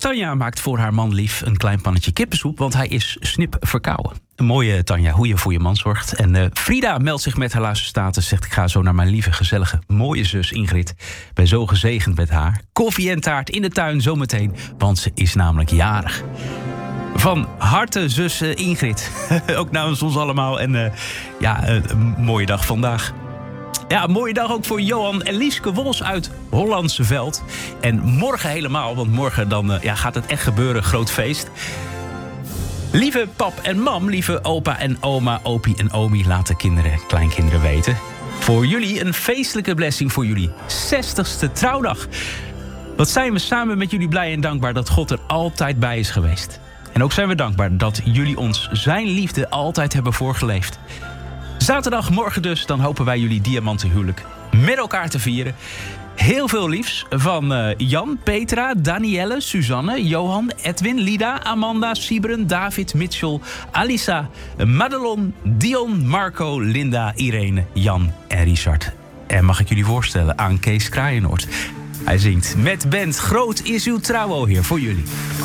Tanja maakt voor haar man lief een klein pannetje kippensoep, want hij is snip verkouden. Een mooie Tanja, hoe je voor je man zorgt. En Frida meldt zich met haar laatste status. Zegt, ik ga zo naar mijn lieve, gezellige, mooie zus Ingrid. Ben zo gezegend met haar. Koffie en taart in de tuin zometeen, want ze is namelijk jarig. Van harte, zus Ingrid. Ook namens ons allemaal. En een mooie dag vandaag. Ja, een mooie dag ook voor Johan en Lieske Wols uit Hollandse Veld. En morgen helemaal, want morgen dan gaat het echt gebeuren. Groot feest. Lieve pap en mam, lieve opa en oma, opie en omi, laat de kleinkinderen weten. Voor jullie een feestelijke blessing voor jullie 60ste trouwdag. Wat zijn we samen met jullie blij en dankbaar dat God er altijd bij is geweest. En ook zijn we dankbaar dat jullie ons zijn liefde altijd hebben voorgeleefd. Zaterdagmorgen dus, dan hopen wij jullie diamantenhuwelijk met elkaar te vieren. Heel veel liefs van Jan, Petra, Danielle, Suzanne, Johan, Edwin, Lida, Amanda, Sibren, David, Mitchell, Alisa, Madelon, Dion, Marco, Linda, Irene, Jan en Richard. En mag ik jullie voorstellen aan Kees Kraaienoord. Hij zingt met band Groot is uw trouw hier voor jullie.